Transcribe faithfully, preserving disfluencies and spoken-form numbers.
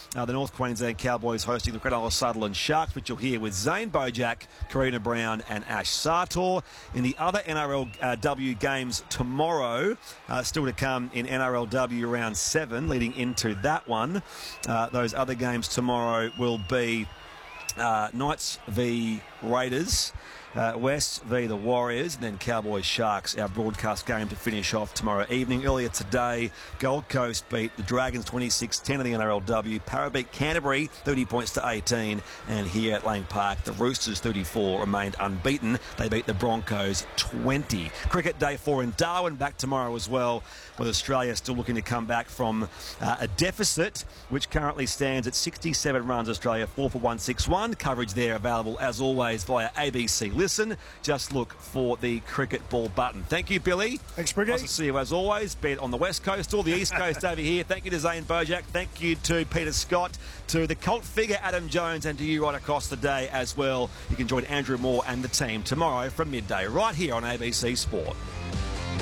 Uh, the North Queensland Cowboys hosting the Cronulla Sutherland Sharks, which you'll hear with Zane Bojack, Karina Brown and Ash Sartor. In the other N R L uh, W games tomorrow, uh, still to come in N R L W round seven, leading into that one. Uh, those other games tomorrow will be uh, Knights v Raiders, Uh, West v the Warriors, and then Cowboys Sharks, our broadcast game to finish off tomorrow evening. Earlier today, Gold Coast beat the Dragons twenty-six ten in the N R L W. Para beat Canterbury thirty points to eighteen, and here at Lang Park, the Roosters thirty-four remained unbeaten. They beat the Broncos twenty. Cricket day four in Darwin, back tomorrow as well, with Australia still looking to come back from uh, a deficit, which currently stands at sixty-seven runs. Australia four for one sixty-one. Coverage there available as always via A B C Listen. Just look for the cricket ball button. Thank you, Billy. Thanks, Briggy. Nice to see you as always, be it on the West Coast or the East Coast over here. Thank you to Zane Bojack. Thank you to Peter Scott, to the cult figure Adam Jones, and to you right across the day as well. You can join Andrew Moore and the team tomorrow from midday right here on A B C Sport.